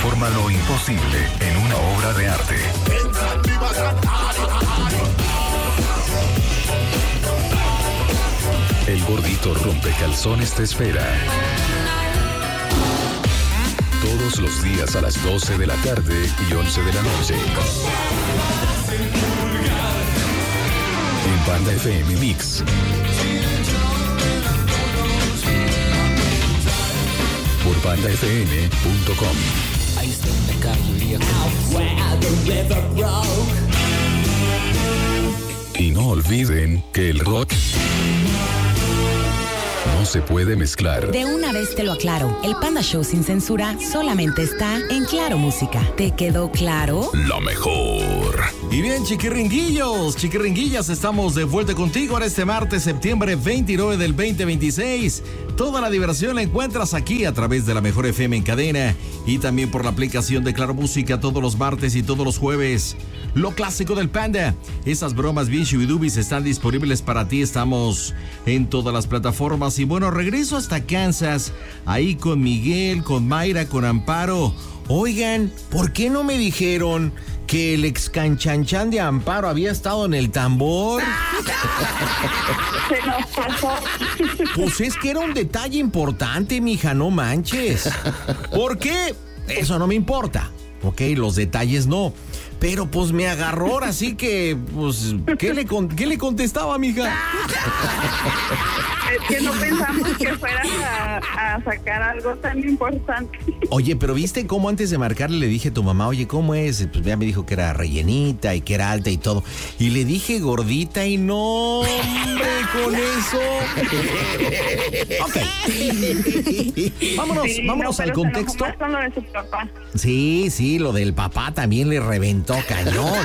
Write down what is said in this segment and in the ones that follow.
transforma lo imposible en una obra de arte. El gordito rompecalzones te espera. Todos los días a las 12 de la tarde y 11 de la noche. En Panda FM Mix. Por pandafm.com. I used to in the car, you where the river broke. Y no olviden que el rock no se puede mezclar. De una vez te lo aclaro, el Panda Show sin censura solamente está en Claro Música. ¿Te quedó claro? La mejor. Y bien, chiquirringuillas, estamos de vuelta contigo ahora este martes, septiembre 29 del 2026. Toda la diversión la encuentras aquí a través de la Mejor FM en cadena y también por la aplicación de Claro Música todos los martes y todos los jueves. Lo clásico del Panda. Esas bromas bien shubidubis están disponibles para ti. Estamos en todas las plataformas. Y bueno, regreso hasta Kansas, ahí con Miguel, con Mayra, con Amparo. Oigan, ¿por qué no me dijeron que el ex canchanchan de Amparo había estado en el tambor? Se nos pasó. Pues es que era un detalle importante, mija, no manches. ¿Por qué? Eso no me importa. Ok, los detalles no. Pero pues me agarró, así que, pues, ¿qué le contestaba, mija? Es que no pensamos que fueras a sacar algo tan importante. Oye, pero ¿viste cómo antes de marcarle le dije a tu mamá, oye, ¿cómo es? Pues ya me dijo que era rellenita y que era alta y todo. Y le dije gordita y no, hombre, con eso. Ok. Vámonos al contexto. Con lo de su papá. Sí, lo del papá también le reventó cañón.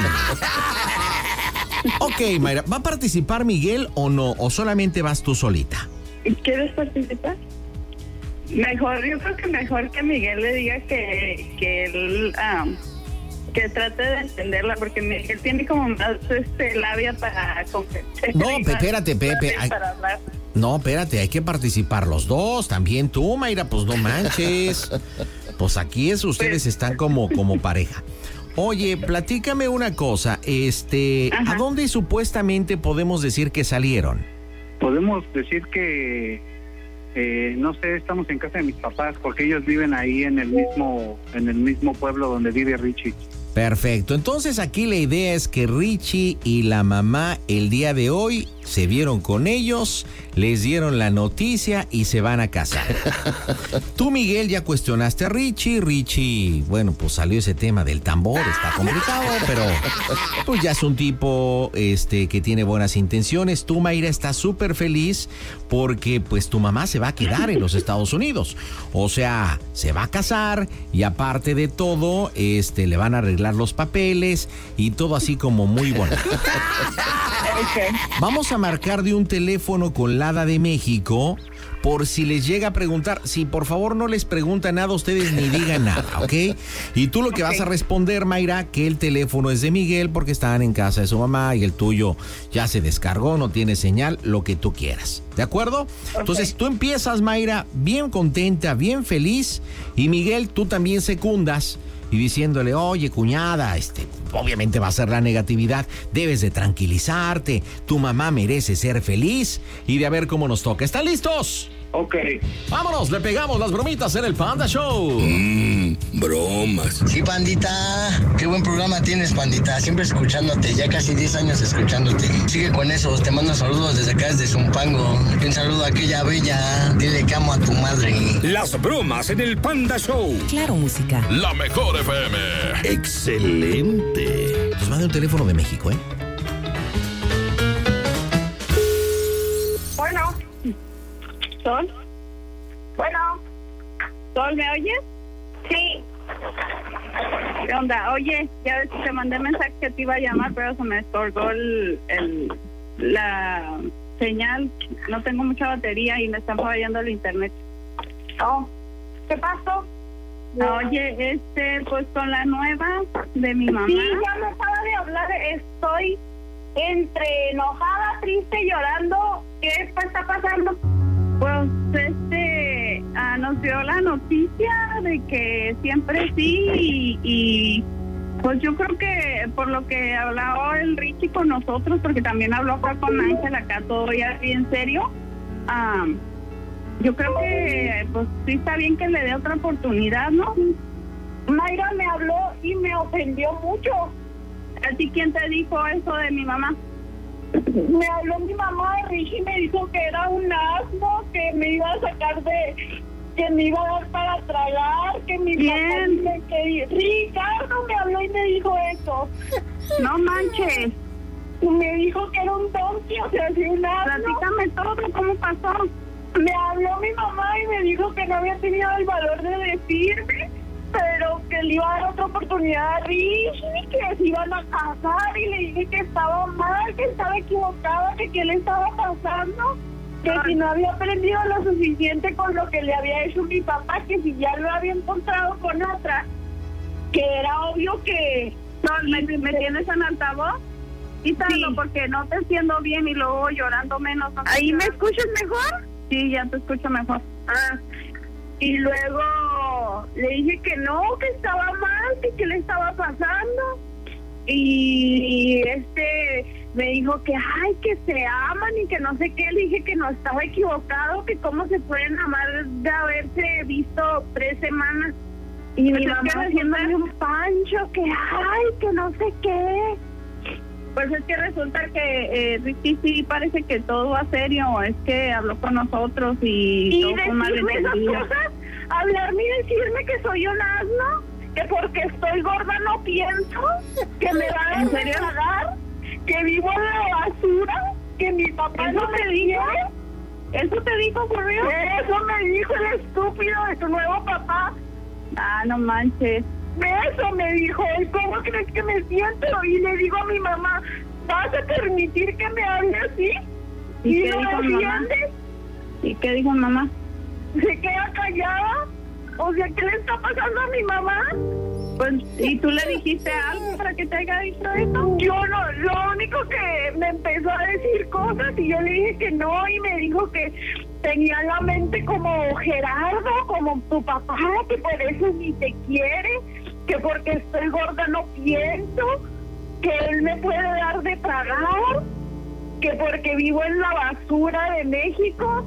Ok, Mayra, ¿va a participar Miguel o no? ¿O solamente vas tú solita? ¿Quieres participar? Mejor, yo creo que mejor que Miguel le diga que él que trate de entenderla, porque Miguel tiene como más labia para convencer. No, espérate, Pepe. No, espérate, hay que participar los dos. También tú, Mayra, pues no manches. Pues aquí ustedes están como pareja. Oye, platícame una cosa, ¿a dónde supuestamente podemos decir que salieron? Podemos decir que, no sé, estamos en casa de mis papás, porque ellos viven ahí en el mismo pueblo donde vive Richie. Perfecto, entonces aquí la idea es que Richie y la mamá el día de hoy se vieron con ellos, les dieron la noticia y se van a casar. Tú, Miguel, ya cuestionaste a Richie, bueno, pues salió ese tema del tambor, está complicado, pero pues ya es un tipo que tiene buenas intenciones. Tú, Mayra, estás súper feliz porque pues tu mamá se va a quedar en los Estados Unidos, o sea, se va a casar y aparte de todo, le van a arreglar los papeles y todo así como muy bonito. Okay. Vamos a marcar de un teléfono con la Hada de México por si les llega a preguntar. Si por favor no les pregunta nada, ustedes ni digan nada, ¿ok? Y tú lo que vas a responder, Mayra, que el teléfono es de Miguel porque estaban en casa de su mamá y el tuyo ya se descargó, no tiene señal, lo que tú quieras, ¿de acuerdo? Okay. Entonces tú empiezas, Mayra, bien contenta, bien feliz, y Miguel, tú también secundas y diciéndole, oye, cuñada, obviamente va a ser la negatividad, debes de tranquilizarte, tu mamá merece ser feliz, y de a ver cómo nos toca. ¿Están listos? Ok. Vámonos, le pegamos las bromitas en el Panda Show. Bromas. Sí, Pandita, qué buen programa tienes, Pandita, siempre escuchándote, ya casi 10 años escuchándote. Sigue con eso, te mando saludos desde acá, desde Zumpango. Un saludo a aquella bella, dile que amo a tu madre. Las bromas en el Panda Show. Claro Música. La Mejor FM. Excelente. Nos manda un teléfono de México, ¿eh? Bueno. ¿Sol? Bueno. ¿Sol, me oyes? Sí. ¿Qué onda? Oye, ya ves que te mandé mensaje que te iba a llamar, pero se me descolgó la señal. No tengo mucha batería y me está fallando el internet. Oh, ¿qué pasó? Oye, pues con la nueva de mi mamá. Sí, ya me acaba de hablar. Estoy entre enojada, triste, llorando. ¿Qué está pasando? Pues, nos dio la noticia de que siempre sí y pues yo creo que por lo que hablaba el Richie con nosotros, porque también habló acá con Ángel, acá todo ya bien serio, yo creo que pues sí está bien que le dé otra oportunidad, ¿no? Mayra me habló y me ofendió mucho. ¿A ti quién te dijo eso de mi mamá? Me habló mi mamá de Richie y me dijo que era un asno, que me iba a sacar que me iba a dar para tragar, que mi papá dice que Ricardo me habló y me dijo eso. No manches. Me dijo que era un tonto, o sea, así un asno. Platícame todo, ¿cómo pasó? Me habló mi mamá y me dijo que no había tenido el valor de decirme, pero que le iba a dar otra oportunidad a Richie, que se iban a casar, y le dije que estaba mal, que estaba equivocada, que qué le estaba pasando, que si no había aprendido lo suficiente con lo que le había hecho mi papá, que si ya lo había encontrado con otra, que era obvio que... No, ¿me tienes en altavoz? Quítalo, sí, porque no te entiendo bien y luego llorando menos. No. ¿Ahí me escuchas mejor? Sí, ya te escucho mejor. Y luego le dije que no, que estaba mal, que qué le estaba pasando. Y me dijo que ay, que se aman y que no sé qué. Le dije que no, estaba equivocado, que cómo se pueden amar de haberse visto 3 semanas. Y mi mamá haciéndome un pancho, que ay, que no sé qué. Pues es que resulta que Ricky sí parece que todo va serio, es que habló con nosotros y todo fue malentendido. Esas cosas, hablarme y decirme que soy un asno, que porque estoy gorda no pienso, que me va a tragar, que vivo en la basura, que mi papá no me dijo. ¿Eso te dijo, por Dios? Eso me dijo el estúpido de tu nuevo papá. Ah, no manches. Eso me dijo él, ¿cómo crees que me siento? Y le digo a mi mamá, ¿vas a permitir que me hable así? ¿Y qué dijo mi mamá? ¿Y qué dijo mamá? ¿Se queda callada? O sea, ¿qué le está pasando a mi mamá? Pues, ¿y tú le dijiste algo para que te haya dicho eso? Yo no, lo único que me empezó a decir cosas y yo le dije que no, y me dijo que tenía la mente como Gerardo, como tu papá, que por eso ni te quiere, que porque estoy gorda no pienso, que él me puede dar de tragar, que porque vivo en la basura de México,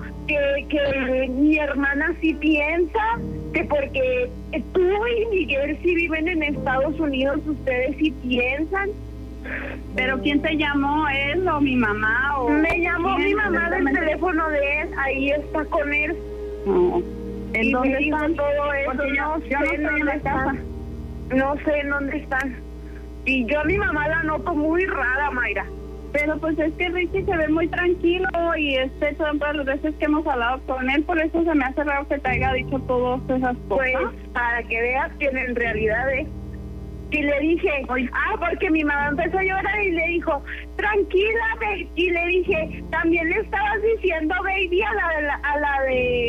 que mi hermana sí piensa, que porque tú y Miguel sí viven en Estados Unidos, ustedes sí piensan. ¿Pero quién te llamó, él o mi mamá? Me llamó mi mamá del teléfono de él, ahí está con él. No. ¿En dónde están todo eso? Yo no estoy en la casa. No sé en dónde están. Y yo a mi mamá la noto muy rara, Mayra. Pero pues es que Richie se ve muy tranquilo y todas las veces que hemos hablado con él, por eso se me hace raro que te haya dicho todas esas cosas. Pues para que veas que en realidad es. Y le dije, porque mi mamá empezó a llorar y le dijo, tranquila, baby. Y le dije, también le estabas diciendo baby a la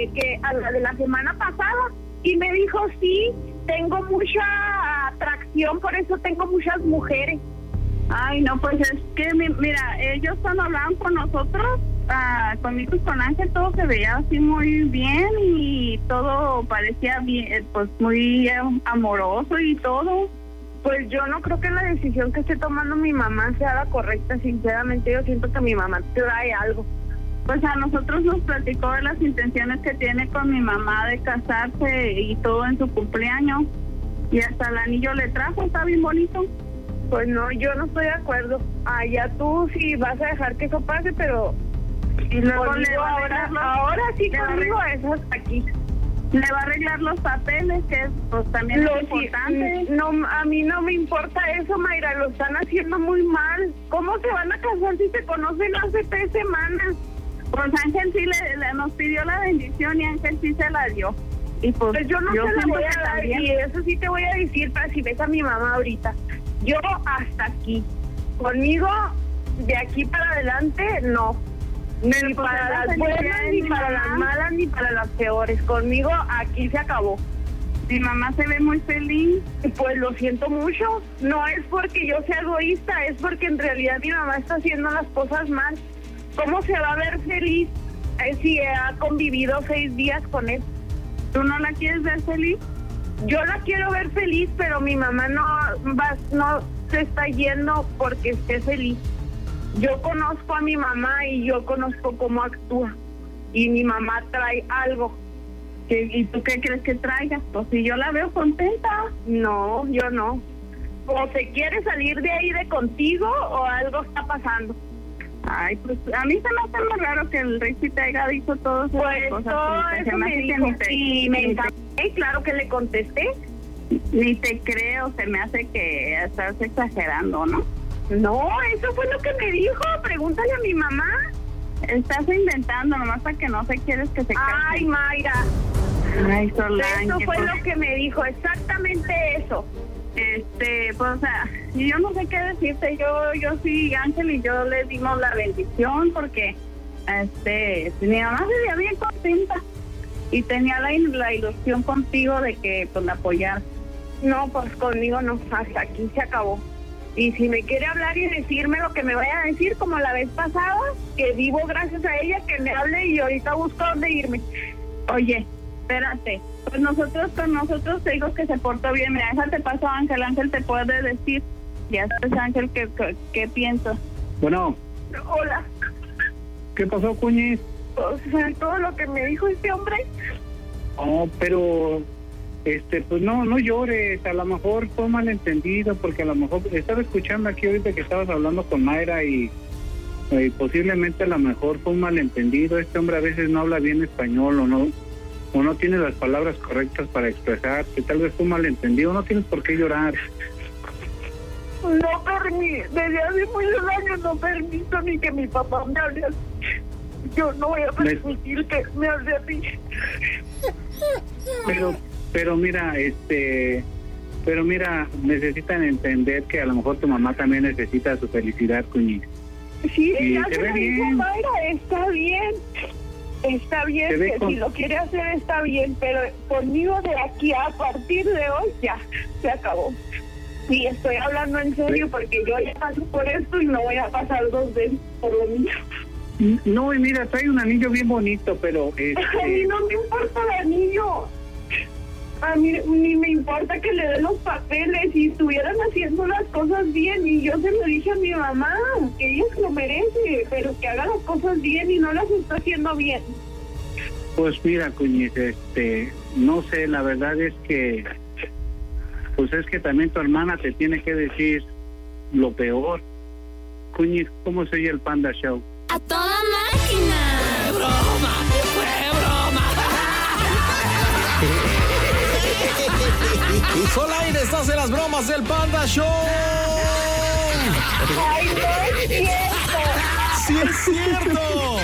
de la semana pasada. Y me dijo, sí, tengo mucha atracción, por eso tengo muchas mujeres. Ay, no, pues es que, mira, ellos cuando hablaban con nosotros, conmigo y con Ángel, todo se veía así muy bien y todo parecía bien, pues muy amoroso y todo. Pues yo no creo que la decisión que esté tomando mi mamá sea la correcta, sinceramente yo siento que mi mamá trae algo. Pues a nosotros nos platicó de las intenciones que tiene con mi mamá de casarse y todo en su cumpleaños, y hasta el anillo le trajo, está bien bonito. Pues no, yo no estoy de acuerdo. Ya tú sí vas a dejar que eso pase, pero... Y luego le va ahora sí conmigo eso hasta aquí. Le va a arreglar los papeles, que pues también es importante. No, a mí no me importa eso, Mayra, lo están haciendo muy mal. ¿Cómo se van a casar si se conocen hace 3 semanas? Pues Ángel sí nos pidió la bendición y Ángel sí se la dio. Y pues yo no se la voy a dar, y eso sí te voy a decir para si ves a mi mamá ahorita. Yo hasta aquí. Conmigo, de aquí para adelante, no. Ni para las buenas, ni para las malas, ni para las peores. Conmigo aquí se acabó. Mi mamá se ve muy feliz. Pues lo siento mucho. No es porque yo sea egoísta, es porque en realidad mi mamá está haciendo las cosas mal. ¿Cómo se va a ver feliz si ha convivido 6 días con él? ¿Tú no la quieres ver feliz? Yo la quiero ver feliz, pero mi mamá no se está yendo porque esté feliz. Yo conozco a mi mamá y yo conozco cómo actúa. Y mi mamá trae algo. ¿Y tú qué crees que traiga? Pues si yo la veo contenta. No, yo no. O se quiere salir de ahí de contigo o algo está pasando. Ay, pues a mí se me hace muy raro que el Richie te haya dicho todo eso. Pues todo eso me dijo y me encanté, claro que le contesté. Ni te creo, se me hace que estás exagerando, ¿no? No, eso fue lo que me dijo, pregúntale a mi mamá. Estás inventando nomás para que no se quieres que se case. Ay, Mayra. Ay, Solange. Eso fue lo que me dijo, exactamente eso. Pues, o sea, yo no sé qué decirte. Yo sí, Ángel y yo le dimos la bendición porque, mi mamá se veía bien contenta y tenía la ilusión contigo de que, pues, la apoyara. No, pues conmigo no, hasta aquí se acabó. Y si me quiere hablar y decirme lo que me vaya a decir, como la vez pasada, que vivo gracias a ella, que me hable y ahorita busco dónde irme. Oye, espérate, pues nosotros te digo que se portó bien. Mira, déjate paso a Ángel. Ángel te puede decir. Ya sabes, Ángel, ¿qué piensas? Bueno. Hola. ¿Qué pasó, Cuñiz? O sea, todo lo que me dijo este hombre. Oh, pero... pues no llores, a lo mejor fue malentendido, porque a lo mejor estaba escuchando aquí ahorita que estabas hablando con Mayra y posiblemente a lo mejor fue un malentendido. Este hombre a veces no habla bien español o no tiene las palabras correctas para expresarse, tal vez fue un malentendido, no tienes por qué llorar. No desde hace muchos años no permito ni que mi papá me hable así. Yo no voy a permitir que me hable así. Pero mira, necesitan entender que a lo mejor tu mamá también necesita su felicidad, Cuñiz. Sí, y ella se ve me dijo, bien. Mayra, está bien, que si lo quiere hacer está bien, pero conmigo de aquí a partir de hoy ya, se acabó. Sí, estoy hablando en serio porque yo ya paso por esto y no voy a pasar 2 veces por lo mismo. No, y mira, trae un anillo bien bonito, pero... A mí no me importa el anillo. A mí ni me importa que le den los papeles y estuvieran haciendo las cosas bien. Y yo se lo dije a mi mamá, que ella se lo merece, pero que haga las cosas bien y no las está haciendo bien. Pues mira, Cuñiz, no sé, la verdad es que... Pues es que también tu hermana te tiene que decir lo peor. Cuñiz, ¿cómo se oye el Panda Show? ¡A toda máquina! ¡Fue broma! Solaire, estás en las bromas del Panda Show. ¡Ay, no es cierto! ¡Sí es cierto!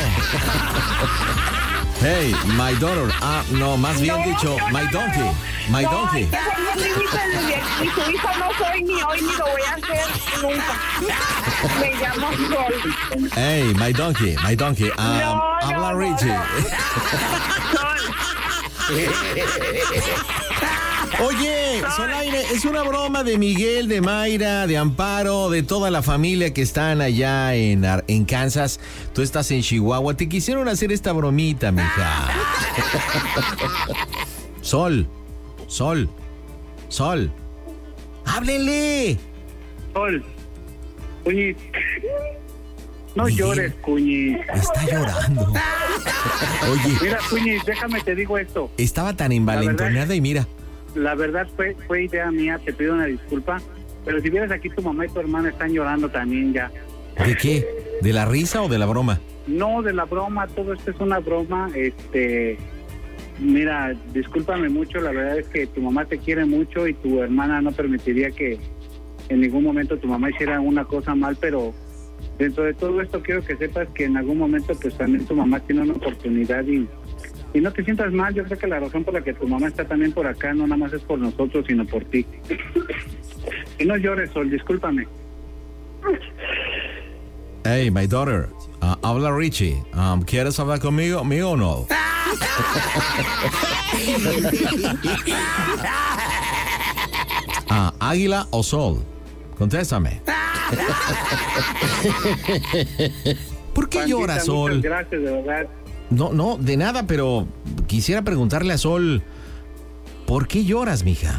Hey, my daughter. No, más bien dicho, my donkey. My donkey. Mi su hijo no soy ni hoy ni lo voy a hacer nunca. Me llamo Sol. Hey, my donkey. Habla Richie. Oye, Solaire, es una broma de Miguel, de Mayra, de Amparo, de toda la familia que están allá en Kansas. Tú estás en Chihuahua. Te quisieron hacer esta bromita, mija. Sol. ¡Háblele! Sol. Cuñiz. No Miguel, llores, Cuñiz. Está llorando. Oye. Mira, Cuñiz, déjame te digo esto. Estaba tan envalentonada y mira. La verdad fue idea mía, te pido una disculpa. Pero si vieras aquí, tu mamá y tu hermana están llorando también ya. ¿De qué? ¿De la risa o de la broma? No, de la broma, todo esto es una broma. Mira, discúlpame mucho, la verdad es que tu mamá te quiere mucho y tu hermana no permitiría que en ningún momento tu mamá hiciera una cosa mal, pero dentro de todo esto quiero que sepas que en algún momento pues también tu mamá tiene una oportunidad y no te sientas mal. Yo creo que la razón por la que tu mamá está también por acá no nada más es por nosotros, sino por ti. Y no llores, Sol, discúlpame. Hey, my daughter, habla Richie. ¿Quieres hablar conmigo? ¿Mío o no? ¿Águila o sol? Contéstame. ¿Por qué lloras, Sol? Muchas gracias, de verdad. No, de nada, pero quisiera preguntarle a Sol, ¿Por qué lloras, mija?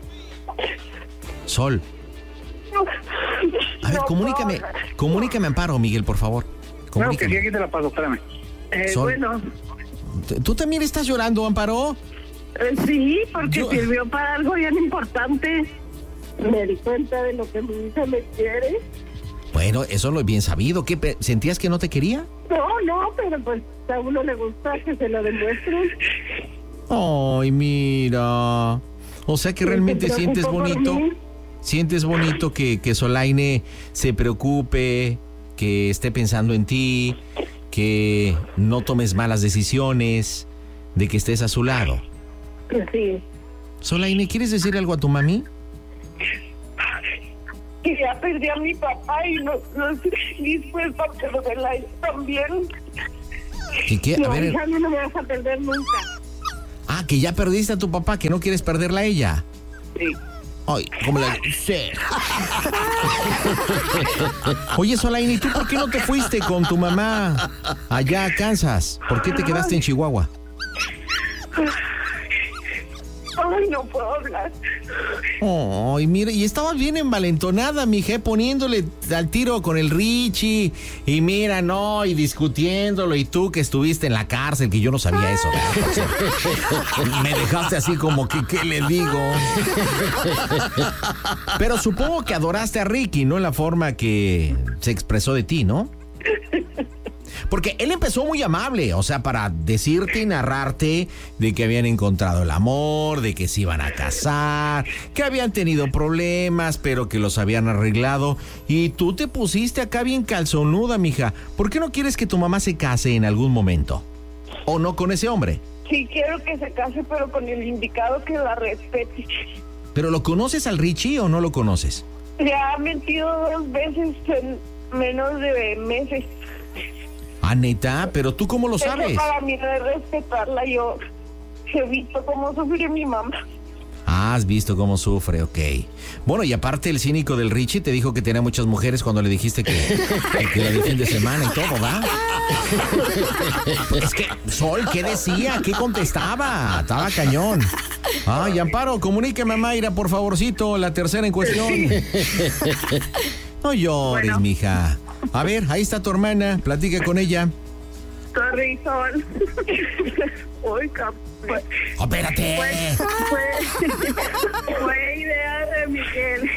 Sol. A ver, comunícame, Amparo, Miguel, por favor. Claro que sí, aquí te la paso, espérame. Sol. Bueno, ¿Tú también estás llorando, Amparo? sí, porque sirvió para algo bien importante. Me di cuenta de lo que mi hija me quiere. Bueno, eso lo he bien sabido. ¿Qué, sentías que no te quería? No, pero pues a uno le gusta que se lo demuestren. Ay, mira. O sea que realmente sientes bonito. Sientes bonito que Solaine se preocupe, que esté pensando en ti, que no tomes malas decisiones, de que estés a su lado. Sí. Solaine, ¿quieres decir algo a tu mami? Que ya perdí a mi papá y no estoy dispuesta a perderla también. ¿Qué? A ver. Hija, no me vas a perder nunca. Ah, que ya perdiste a tu papá, que no quieres perderla a ella. Sí. Ay, ¿cómo la...? Sí. Oye, Solaine, ¿y tú por qué no te fuiste con tu mamá allá a Kansas? ¿Por qué te quedaste en Chihuahua? Ay, no puedo hablar. Ay, mira, y estabas bien envalentonada, mija, poniéndole al tiro con el Richie. Y mira, no, y discutiéndolo. Y tú que estuviste en la cárcel, que yo no sabía eso, ¿verdad? Me dejaste así como que, ¿qué le digo? Pero supongo que adoraste a Ricky, ¿no? En la forma que se expresó de ti, ¿no? Porque él empezó muy amable, o sea, para decirte y narrarte de que habían encontrado el amor, de que se iban a casar, que habían tenido problemas, pero que los habían arreglado. Y tú te pusiste acá bien calzonuda, mija. ¿Por qué no quieres que tu mamá se case en algún momento? ¿O no con ese hombre? Sí, quiero que se case, pero con el indicado que la respete. ¿Pero lo conoces al Richie o no lo conoces? Le ha mentido 2 veces en menos de meses. Ah, neta, pero ¿tú cómo lo sabes? Eso para mí no es respetarla. Yo he visto cómo sufre mi mamá. Ah, has visto cómo sufre, ok. Bueno, y aparte el cínico del Richie te dijo que tenía muchas mujeres cuando le dijiste que era de fin de semana y todo, ¿va? Es que, Sol, ¿qué decía? ¿Qué contestaba? Estaba cañón. Ay, Amparo, comuníqueme a Mayra, por favorcito, la tercera en cuestión. No llores, bueno, mija. A ver, ahí está tu hermana, platica con ella. Sorry, Sol. Uy, pues, oh, espérate. Fue idea de Miguel.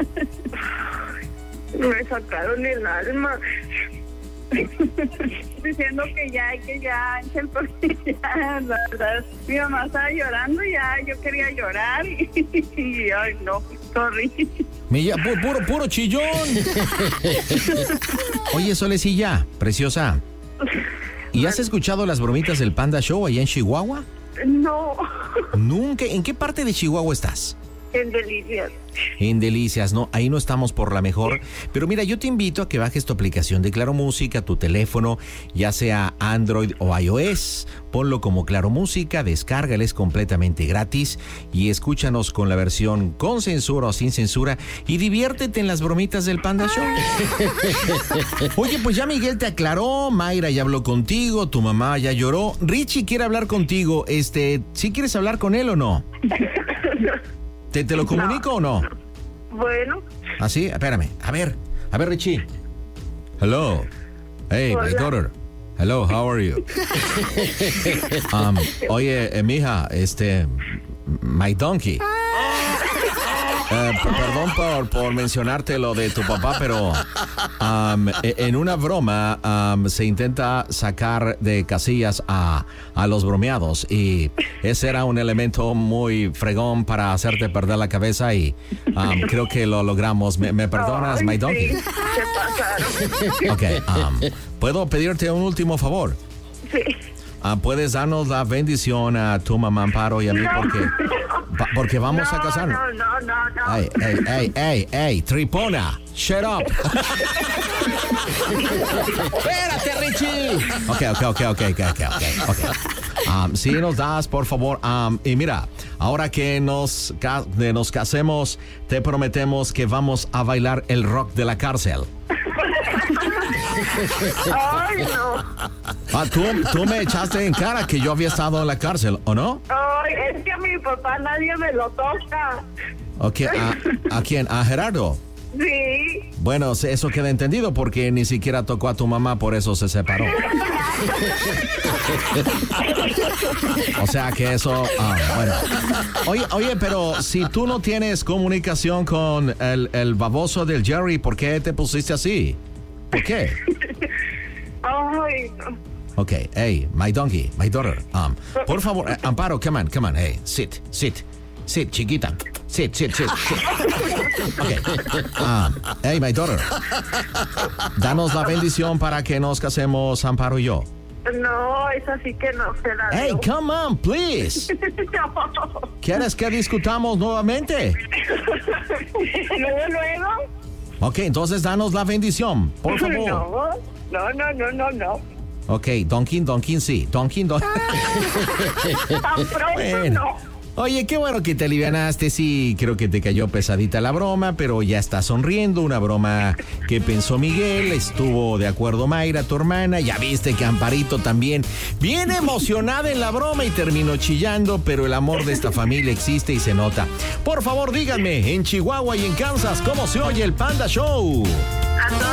Me sacaron el alma. Diciendo que ya, Ángel, porque ya, la verdad, mi mamá estaba llorando, ya yo quería llorar y ay, no, sorry. Puro chillón. Oye, Solecilla, preciosa. ¿Y has escuchado las bromitas del Panda Show allá en Chihuahua? No. ¿Nunca? ¿En qué parte de Chihuahua estás? En Delicias. En Delicias, no, ahí no estamos por la mejor. Pero mira, yo te invito a que bajes tu aplicación de Claro Música, tu teléfono, ya sea Android o iOS. Ponlo como Claro Música, descárgalo, es completamente gratis. Y escúchanos con la versión con censura o sin censura. Y diviértete en las bromitas del Panda Show. Oye, pues ya Miguel te aclaró, Mayra ya habló contigo, tu mamá ya lloró. Richie quiere hablar contigo, ¿sí quieres hablar con él o no? ¿Te lo comunico o no? Bueno. ¿Ah, sí? Espérame. A ver, Richie. Hello. Hey, hola. My daughter. Hello, how are you? Oye, mija, my donkey. Perdón por mencionarte lo de tu papá, pero en una broma se intenta sacar de casillas a los bromeados y ese era un elemento muy fregón para hacerte perder la cabeza y creo que lo logramos. ¿Me perdonas, my donkey? Sí, se pasaron. Ok, ¿puedo pedirte un último favor? Sí. ¿Puedes darnos la bendición a tu mamá Amparo y a mí porque vamos a casarnos? No. Hey, tripona, shut up. Espérate, Richie. Ok. Si nos das, por favor, y mira, ahora que nos casemos, te prometemos que vamos a bailar el rock de la cárcel. Ay, no. Tú me echaste en cara que yo había estado en la cárcel, ¿o no? Ay, es que a mi papá nadie me lo toca. Ok, ¿a quién? ¿A Gerardo? Sí. Bueno, eso queda entendido porque ni siquiera tocó a tu mamá, por eso se separó. O sea que eso, bueno. Oye, pero si tú no tienes comunicación con el baboso del Jerry, ¿por qué te pusiste así? ¿Por qué? Ay, no. Ok, hey, my donkey, my daughter, por favor, Amparo, come on, hey, sit, chiquita, sit. Okay, hey, my daughter, danos la bendición para que nos casemos, Amparo y yo. No, es así que no se la Hey, dio. come on, please. No. ¿Quieres que discutamos nuevamente? Luego. Ok, entonces danos la bendición, por favor. No. Ok, Donkin, sí. Donkin. Tan pronto Bueno. no. Oye, qué bueno que te alivianaste. Sí, creo que te cayó pesadita la broma, pero ya está sonriendo. Una broma que pensó Miguel. Estuvo de acuerdo Mayra, tu hermana. Ya viste que Amparito también viene emocionada en la broma y terminó chillando, pero el amor de esta familia existe y se nota. Por favor, díganme, en Chihuahua y en Kansas, ¿cómo se oye el Panda Show? A todo